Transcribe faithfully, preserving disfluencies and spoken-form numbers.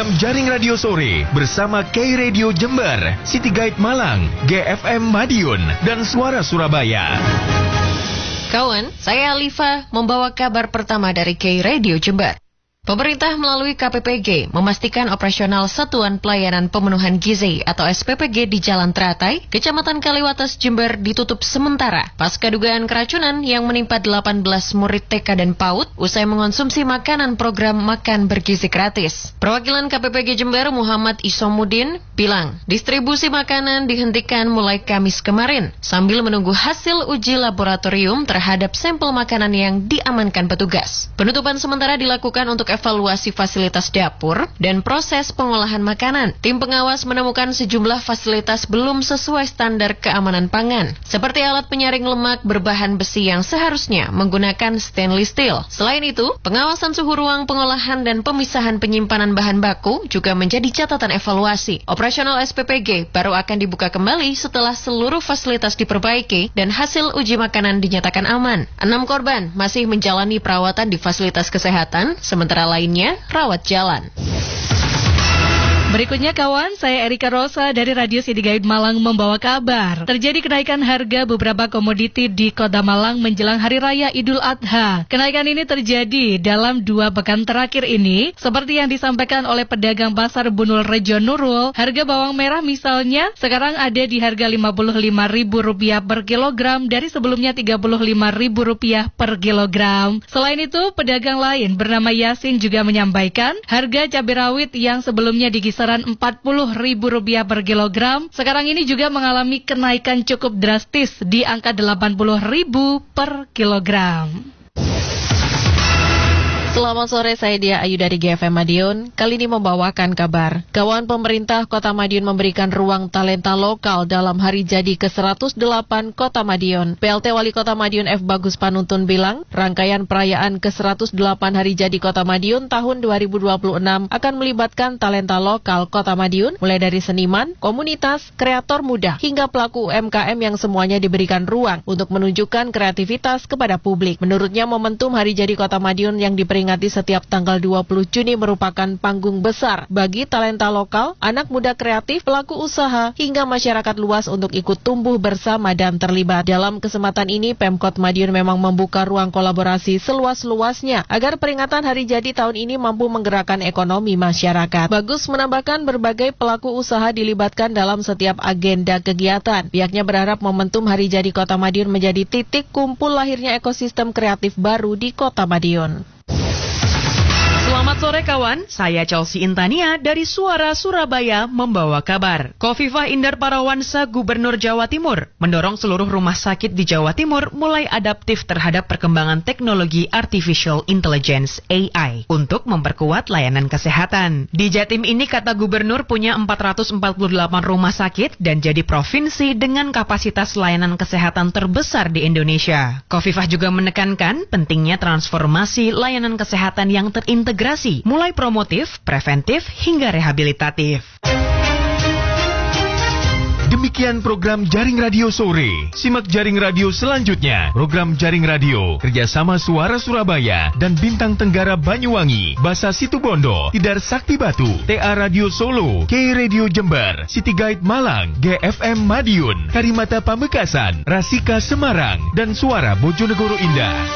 program Jaring Radio Sore bersama K-Radio Jember, City Guide Malang, G F M Madiun, dan Suara Surabaya. Kawan, saya Alifa membawa kabar pertama dari K-Radio Jember. Pemerintah melalui K P P G memastikan operasional Satuan Pelayanan Pemenuhan Gizi atau S P P G di Jalan Teratai, Kecamatan Kaliwates, Jember ditutup sementara pasca dugaan keracunan yang menimpa delapan belas murid T K dan PAUD usai mengonsumsi makanan program Makan Bergizi Gratis. Perwakilan K P P G Jember Muhammad Isomuddin bilang, distribusi makanan dihentikan mulai Kamis kemarin sambil menunggu hasil uji laboratorium terhadap sampel makanan yang diamankan petugas. Penutupan sementara dilakukan untuk evaluasi fasilitas dapur dan proses pengolahan makanan. Tim pengawas menemukan sejumlah fasilitas belum sesuai standar keamanan pangan, seperti alat penyaring lemak berbahan besi yang seharusnya menggunakan stainless steel. Selain itu, pengawasan suhu ruang pengolahan dan pemisahan penyimpanan bahan baku juga menjadi catatan evaluasi. Operasional S P P G baru akan dibuka kembali setelah seluruh fasilitas diperbaiki dan hasil uji makanan dinyatakan aman. Enam korban masih menjalani perawatan di fasilitas kesehatan, sementara lainnya rawat jalan. Berikutnya kawan, saya Erika Rosa dari Radio City Guide Malang membawa kabar. Terjadi kenaikan harga beberapa komoditi di Kota Malang menjelang Hari Raya Idul Adha. Kenaikan ini terjadi dalam dua pekan terakhir ini. Seperti yang disampaikan oleh pedagang pasar Bunul Rejo Nurul, harga bawang merah misalnya sekarang ada di harga lima puluh lima ribu rupiah per kilogram dari sebelumnya tiga puluh lima ribu rupiah per kilogram. Selain itu, pedagang lain bernama Yasin juga menyampaikan harga cabai rawit yang sebelumnya di kisaran empat puluh ribu rupiah per kilogram, sekarang ini juga mengalami kenaikan cukup drastis di angka delapan puluh ribu per kilogram. Selamat sore, saya Dia Ayu dari G F M Madiun. Kali ini membawakan kabar. Kawan pemerintah Kota Madiun memberikan ruang talenta lokal dalam hari jadi ke seratus delapan Kota Madiun. P L T Wali Kota Madiun F. Bagus Panuntun bilang, rangkaian perayaan ke seratus delapan hari jadi Kota Madiun tahun dua ribu dua puluh enam akan melibatkan talenta lokal Kota Madiun, mulai dari seniman, komunitas, kreator muda, hingga pelaku U M K M yang semuanya diberikan ruang untuk menunjukkan kreativitas kepada publik. Menurutnya, momentum hari jadi Kota Madiun yang diberikan Ingati setiap tanggal dua puluh Juni merupakan panggung besar bagi talenta lokal, anak muda kreatif, pelaku usaha, hingga masyarakat luas untuk ikut tumbuh bersama dan terlibat. Dalam kesempatan ini, Pemkot Madiun memang membuka ruang kolaborasi seluas-luasnya agar peringatan hari jadi tahun ini mampu menggerakkan ekonomi masyarakat. Bagus menambahkan berbagai pelaku usaha dilibatkan dalam setiap agenda kegiatan. Pihaknya berharap momentum hari jadi Kota Madiun menjadi titik kumpul lahirnya ekosistem kreatif baru di Kota Madiun. Selamat sore kawan, saya Chelsea Intania dari Suara Surabaya membawa kabar. Khofifah Indar Parawansa, Gubernur Jawa Timur, mendorong seluruh rumah sakit di Jawa Timur mulai adaptif terhadap perkembangan teknologi Artificial Intelligence A I untuk memperkuat layanan kesehatan. Di Jatim ini, kata Gubernur, punya empat ratus empat puluh delapan rumah sakit dan jadi provinsi dengan kapasitas layanan kesehatan terbesar di Indonesia. Khofifah juga menekankan pentingnya transformasi layanan kesehatan yang terintegrasi, mulai promotif, preventif, hingga rehabilitatif. Demikian program Jaring Radio Sore. Simak Jaring Radio selanjutnya. Program Jaring Radio kerjasama Suara Surabaya dan Bintang Tenggara Banyuwangi, Basa Situbondo, Tidar Sakti Batu, T A Radio Solo, K-Radio Jember, City Guide Malang, G F M Madiun, Karimata Pamekasan, Rasika Semarang, dan Suara Bojonegoro Indah.